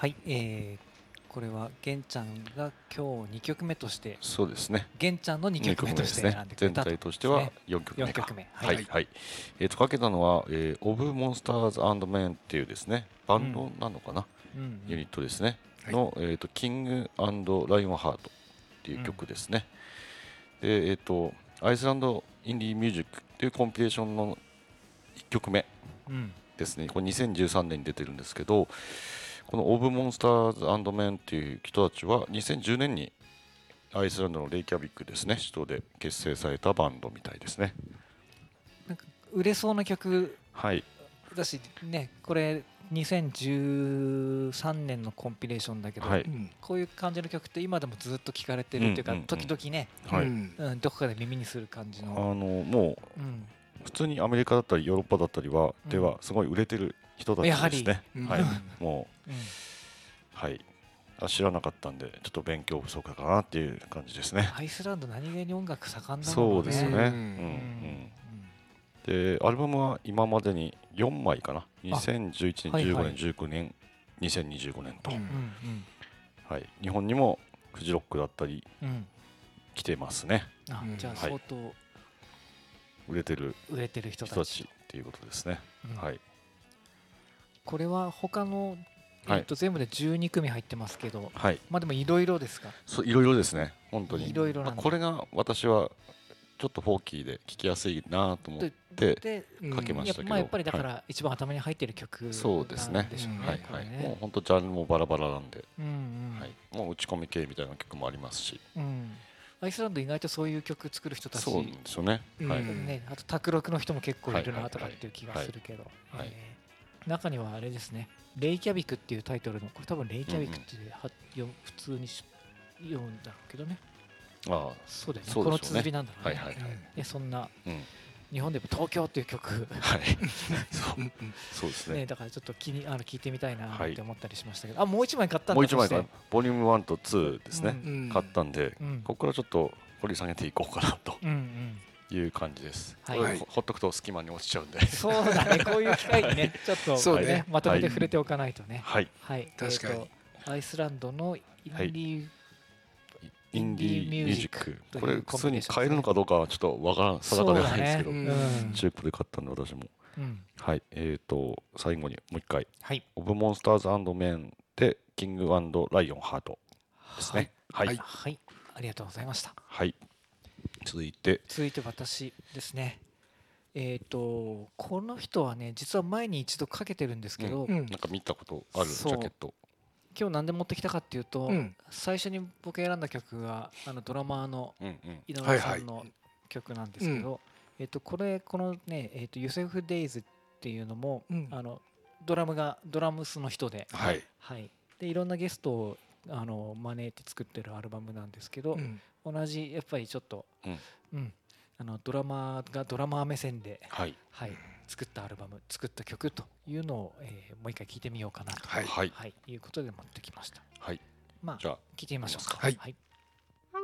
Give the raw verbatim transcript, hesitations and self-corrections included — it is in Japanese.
はい、えーこれは玄ちゃんが今日にきょくめとしてそうですね。 玄ちゃんのにきょくめとして選んでくれ全たと体としてはですね。 よんきょくめか。 よんきょくめははいい、 はい。えっとかけたのは、えー、オブ・モンスターズ・アンド・メンっていうですね、バンドなのかな、 うんうんユニットですね。 はいの、えっとキングライオンハートっていう曲ですね。で、えっとアイスランド・インディー・ミュージックっていうコンピレーションのいっきょくめうんですね。これにせんじゅうさんねんに出てるんですけど、このオブ・モンスターズ・アンド・メンっていう人たちはにせんじゅうねんにアイスランドのレイキャビックですね、首都で結成されたバンドみたいですね。 なんか売れそうな曲はい。 だしね、これにせんじゅうさんねんのコンピレーションだけど、 はい。 うんこういう感じの曲って今でもずっと聴かれてるっていうか、 うんうんうん時々ね、 はい。 うんうん、どこかで耳にする感じあの、 のもううん、 普通にアメリカだったりヨーロッパだったりは、 うんではすごい売れてる人たちやはりですね。 うんはい。 うんもううんはい。あ知らなかったんでちょっと勉強不足かなっていう感じですね。 アイスランド何気に音楽盛んだもそうんね。 ですよね。うんうんうん。でアルバムは今までによんまいかな。にせんじゅういちねん、 はいはいじゅうごねん、じゅうきゅうねん、にせんにじゅうごねんと、 うんうんうんはい。日本にもフジロックだったりうんうん来てますね。 あうんじゃあはい相当売れてる売れてる人人たたちちっていうことですね。 うんはい。 これは他の、 はいえっと全部でじゅうにくみ入ってますけど、 はい。 まあでもいろいろですか。 そういろいろですね。本当に。 いろいろなんだまあこれが私はちょっとフォーキーで聴きやすいなと思っでてでうんかけましたけど、 やっぱまあやっぱりだかはら一番頭に入ってる曲なんでしょそうですねうね。 はいはい、 これねもう本当ジャンルもバラバラなんで、 うんうんはい、もう打ち込み系みたいな曲もありますし、 うんアイスランド意外とそういう曲作る人たちそうなんですよね、 うんはい、 ね、あと卓録の人も結構いるはいはいはないとかっていう気がするけど、 はいはいえー中にはあれですね「レイキャビク」っていうタイトルのこれ多分「レイキャビク」ってはよ普通にし読むんだろうけどねああそうだよねそうでしょうねこの綴りなんだろうね、 はいはいはいでそんなうん日本でも「東京」っていう曲はいそううんそうですねね、だからちょっと気にあの聞いてみたいなはいって思ったりしましたけど、あもう一枚買ったんだもう一枚かそしてボリュームワンとツーですね、 うんうん買ったんで、 うんここからちょっと掘り下げていこうかなとうんうんいう感じです、 はいこれほほっとくと隙間に落ちちゃうんでそうだねこういう機会にねちょっと、 そうねまとめて触れておかないとねはいはい、 確かにえーとアイスランドのインディー、 インディーミュージックというこれ普通に買えるのかどうかはちょっとわからん定かではないんですけど、 そうだねうん中古で買ったんで私もうんはいえーと最後にもう一回はいオブモンスターズ&メンでキングライオンハートですねはいははいい、ありがとうございましたはい続いて続いて私ですねえっ、とこの人はね実は前に一度かけてるんですけど、 うんなんか見たことあるジそうャケット今日なんで持ってきたかっていうと、 うん最初に僕選んだ曲があのドラマーのうんうん井はいはい上さんの曲なんですけど、えっとこれこのねえっとユセフ・デイズっていうのも、 うんあのドラムがドラムスの人で、 はいはい、でいろんなゲストをあの招いて作ってるアルバムなんですけど、 うん同じやっぱりちょっと、 うんうんあのドラマーがドラマー目線で、 はいはい、作ったアルバム作った曲というのを、えーもう一回聴いてみようかなと、 はいはいはい、いうことで持ってきました。 はいまあじゃあ聞いてみましょうか。 はいはい